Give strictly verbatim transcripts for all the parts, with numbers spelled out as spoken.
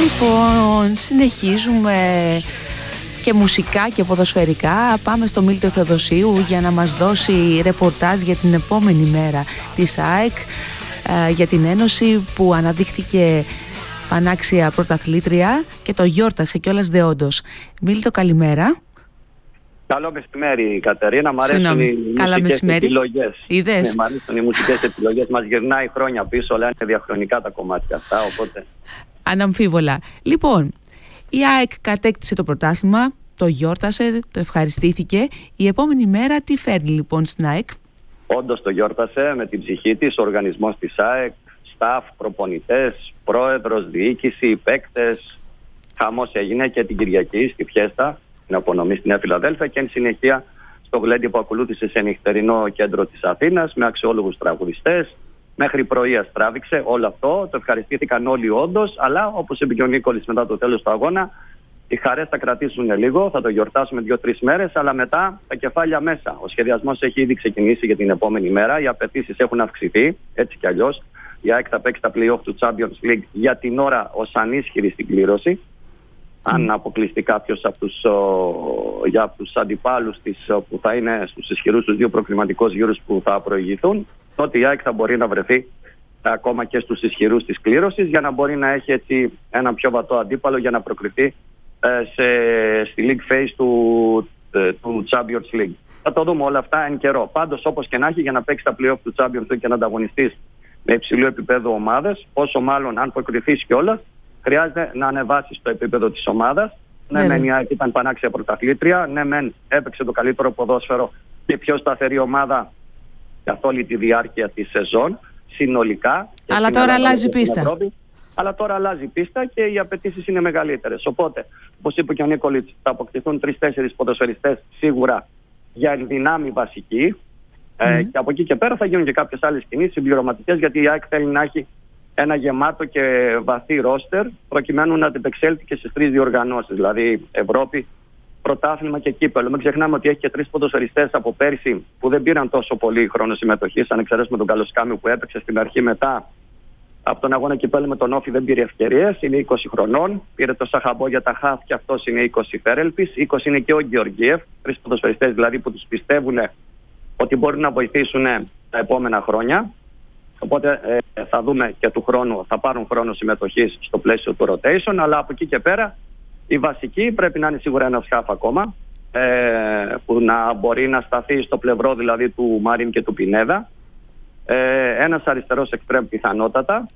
Λοιπόν, συνεχίζουμε και μουσικά και ποδοσφαιρικά. Πάμε στο Μίλτο Θεοδοσίου για να μας δώσει ρεπορτάζ για την επόμενη μέρα της ΑΕΚ, για την Ένωση που αναδείχθηκε πανάξια πρωταθλήτρια και το γιόρτασε κιόλας δεόντως. Μίλτο, καλημέρα. Καλό μεσημέρι, Κατερίνα. Μ' αρέσουν οι μουσικές επιλογές. Είδες. Ναι, μ' αρέσουν οι μουσικές επιλογές. Μας γυρνάει χρόνια πίσω, αλλά είναι διαχρονικά τα κομμάτια αυτά, οπότε... Αναμφίβολα. Λοιπόν, η ΑΕΚ κατέκτησε το πρωτάθλημα, το γιόρτασε, το ευχαριστήθηκε. Η επόμενη μέρα τι φέρνει λοιπόν στην ΑΕΚ? Όντως το γιόρτασε με την ψυχή της, ο οργανισμός της ΑΕΚ, staff, προπονητές, πρόεδρος, διοίκηση, παίκτες. Χαμός έγινε και την Κυριακή στη Φιέστα, την απονομή στη Νέα Φιλαδέλφια, και εν συνεχεία στο γλέντι που ακολούθησε σε νυχτερινό κέντρο της Αθήνας με αξιόλογους τραγουδιστές. Μέχρι πρωίας τράβηξε όλο αυτό, το ευχαριστήθηκαν όλοι όντως, αλλά όπως είπε και ο Νίκολης μετά το τέλος του αγώνα, οι χαρές θα κρατήσουν λίγο, θα το γιορτάσουμε δύο-τρεις μέρες, αλλά μετά τα κεφάλια μέσα. Ο σχεδιασμός έχει ήδη ξεκινήσει για την επόμενη μέρα, οι απαιτήσεις έχουν αυξηθεί, έτσι κι αλλιώς. Η ΑΕΚ θα παίξει τα play-off του Champions League για την ώρα ως ανίσχυρη στην κλήρωση. Mm. Αν αποκλειστεί κάποιος από τους, ο, για τους αντιπάλους της που θα είναι στους ισχυρούς τους δύο προκριματικούς γύρους που θα προηγηθούν, τότε η ΑΕΚ θα μπορεί να βρεθεί ακόμα και στους ισχυρούς της κλήρωσης για να μπορεί να έχει έτσι ένα πιο βατό αντίπαλο για να προκριθεί ε, σε, στη League Phase του, ε, του Champions League. Θα το δούμε όλα αυτά εν καιρό. Πάντως, όπως και να έχει, για να παίξει τα play-off του Champions League και να ανταγωνιστείς με υψηλό επίπεδο ομάδες, όσο μάλλον αν προκριθείς κιόλας, χρειάζεται να ανεβάσεις το επίπεδο της ομάδας. Ναι, ναι, μεν η ΑΕΚ ήταν πανάξια πρωταθλήτρια. Ναι, μεν έπαιξε το καλύτερο ποδόσφαιρο και πιο σταθερή ομάδα καθ' όλη τη διάρκεια της σεζόν, συνολικά. Αλλά τώρα αλλάζει πίστα. Ευρώπη, αλλά τώρα αλλάζει πίστα και οι απαιτήσεις είναι μεγαλύτερες. Οπότε, όπως είπε και ο Νίκολιτς, θα αποκτηθούν τρεις-τέσσερις ποδοσφαιριστές σίγουρα για ενδυνάμει βασική. Mm. Ε, και από εκεί και πέρα θα γίνουν και κάποιες άλλες κινήσεις συμπληρωματικές, γιατί η ΑΕΚ θέλει να έχει ένα γεμάτο και βαθύ ρόστερ, προκειμένου να αντιπεξέλθει και στις τρεις διοργανώσεις, δηλαδή Ευρώπη, πρωτάθλημα και κύπελλο. Μην ξεχνάμε ότι έχει και τρεις ποδοσφαιριστές από πέρσι που δεν πήραν τόσο πολύ χρόνο συμμετοχής, αν εξαιρέσουμε τον Καλοσκάμιο που έπαιξε στην αρχή, μετά από τον αγώνα κυπέλλου με τον Όφη δεν πήρε ευκαιρίες, είναι είκοσι χρονών. Πήρε το Σαχαμπό για τα χαφ και αυτός είναι είκοσι Φέρελπης, είκοσι είναι και ο Γεωργίευ, τρεις ποδοσφαιριστές δηλαδή που τους πιστεύουν ότι μπορούν να βοηθήσουν τα επόμενα χρόνια. Οπότε ε, θα δούμε και του χρόνου, θα πάρουν χρόνο συμμετοχής στο πλαίσιο του rotation, αλλά από εκεί και πέρα η βασική πρέπει να είναι σίγουρα ένα χαφ ακόμα, ε, που να μπορεί να σταθεί στο πλευρό δηλαδή του Μαρίν και του Πινέδα, ε, ένας αριστερός εξτρέμ πιθανότατα,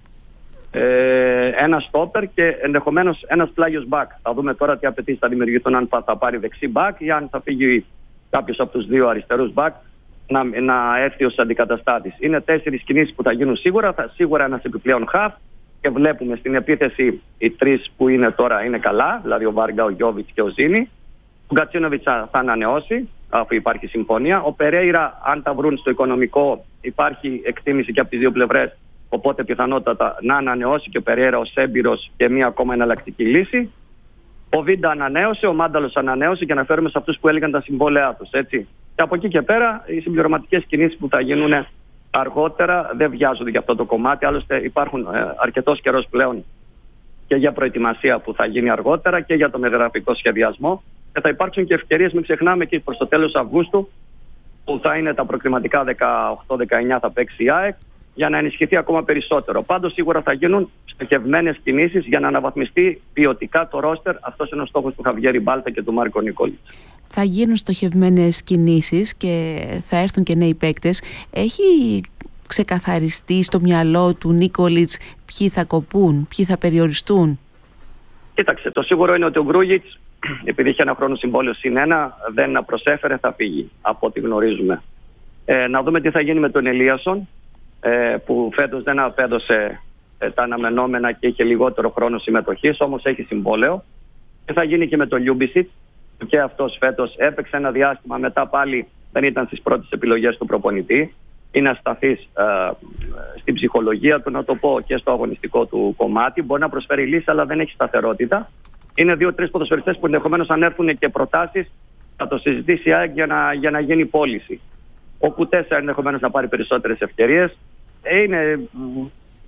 ε, ένα στόπερ και ενδεχομένως ένας πλάγιος μπακ. Θα δούμε τώρα τι απαιτήσεις θα δημιουργηθούν, αν θα πάρει δεξί μπακ ή αν θα φύγει κάποιος από τους δύο αριστερούς μπακ να, να έρθει ως αντικαταστάτης. Είναι τέσσερις κινήσεις που θα γίνουν σίγουρα, θα, σίγουρα ένας επιπλέον χαφ, και βλέπουμε στην επίθεση οι τρεις που είναι τώρα είναι καλά, δηλαδή ο Βάργκα, ο Γιώβιτς και ο Ζήνη. Ο Γκατσίνοβιτς θα ανανεώσει, αφού υπάρχει συμφωνία. Ο Περέιρα, αν τα βρουν στο οικονομικό, υπάρχει εκτίμηση και από τις δύο πλευρές, οπότε πιθανότατα να ανανεώσει και ο Περέιρα ως έμπειρος και μία ακόμα εναλλακτική λύση. Ο Βίντα ανανέωσε, ο Μάνταλος ανανέωσε, και αναφέρουμε σε αυτούς που έλεγαν τα συμβόλαιά τους, έτσι. Και από εκεί και πέρα οι συμπληρωματικές κινήσεις που θα γίνουν αργότερα δεν βιάζονται για αυτό το κομμάτι. Άλλωστε υπάρχουν ε, αρκετός καιρός πλέον και για προετοιμασία που θα γίνει αργότερα και για το μεταγραφικό σχεδιασμό. Και θα υπάρξουν και ευκαιρίες, μην ξεχνάμε, και προς το τέλος Αυγούστου, που θα είναι τα προκριματικά δεκαοκτώ δεκαεννιά, θα παίξει η ΑΕΚ, για να ενισχυθεί ακόμα περισσότερο. Πάντως σίγουρα θα γίνουν στοχευμένες κινήσεις για να αναβαθμιστεί ποιοτικά το ρόστερ. Αυτός είναι ο στόχος του Χαβιέρη Μπάλτα και του Μάρκο Νικόλιτς. Θα γίνουν στοχευμένες κινήσεις και θα έρθουν και νέοι παίκτες. Έχει ξεκαθαριστεί στο μυαλό του Νίκολιτς ποιοι θα κοπούν, ποιοι θα περιοριστούν? Κοίταξε, το σίγουρο είναι ότι ο Γκρούγιτς, επειδή είχε ένα χρόνο συμβόλαιο συν ένα, δεν προσέφερε, θα φύγει από ό,τι γνωρίζουμε. Ε, να δούμε τι θα γίνει με τον Ελίασον, ε, που φέτος δεν απέδωσε ε, τα αναμενόμενα και είχε λιγότερο χρόνο συμμετοχής, όμως έχει συμβόλαιο. Τι θα γίνει και με τον Λιούμπισιτ, και αυτός φέτος έπαιξε ένα διάστημα, μετά πάλι δεν ήταν στις πρώτες επιλογές του προπονητή. Είναι ασταθής ε, στην ψυχολογία του, να το πω, και στο αγωνιστικό του κομμάτι. Μπορεί να προσφέρει λύση, αλλά δεν έχει σταθερότητα. Είναι δύο-τρεις ποδοσφαιριστές που ενδεχομένως, αν έρθουν και προτάσεις, θα το συζητήσει η ΑΕΚ για να, για να γίνει πώληση. Ο Κουτέσα ενδεχομένως να πάρει περισσότερες ευκαιρίες. Είναι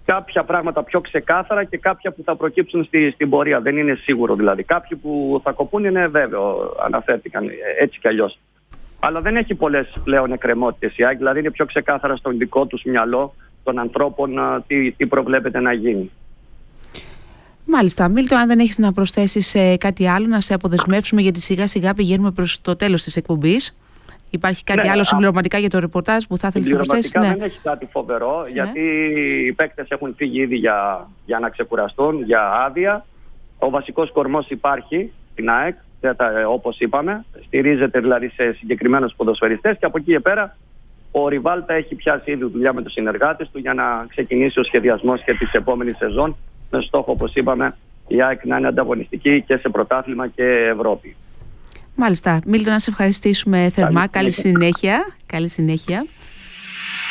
κάποια πράγματα πιο ξεκάθαρα και κάποια που θα προκύψουν στη, στην πορεία. Δεν είναι σίγουρο δηλαδή. Κάποιοι που θα κοπούν είναι βέβαιο, αναφέρθηκαν έτσι κι αλλιώς. Αλλά δεν έχει πολλές πλέον εκκρεμότητες η ΑΕΚ, δηλαδή είναι πιο ξεκάθαρα στο δικό τους μυαλό των ανθρώπων τι, τι προβλέπεται να γίνει. Μάλιστα. Μίλτο, αν δεν έχεις να προσθέσεις ε, κάτι άλλο, να σε αποδεσμεύσουμε, γιατί σιγά σιγά πηγαίνουμε προς το τέλος της εκπομπής. Υπάρχει κάτι ναι, άλλο συμπληρωματικά α... για το ρεπορτάζ που θα ήθελες να προσθέσεις? Ναι. Δεν έχει κάτι φοβερό, ναι. γιατί οι παίκτες έχουν φύγει ήδη για, για να ξεκουραστούν, για άδεια. Ο βασικός κορμός υπάρχει στην ΑΕΚ, όπως είπαμε. Στηρίζεται δηλαδή σε συγκεκριμένους ποδοσφαιριστές και από εκεί και πέρα ο Ριβάλτα έχει πιάσει ήδη δουλειά με τους συνεργάτες του για να ξεκινήσει ο σχεδιασμός και της επόμενης σεζόν, με στόχο, όπως είπαμε, η ΑΕΚ να είναι ανταγωνιστική και σε πρωτάθλημα και Ευρώπη. Μάλιστα. Μίλτο, να σε ευχαριστήσουμε θερμά. Καλή συνέχεια. Καλή συνέχεια.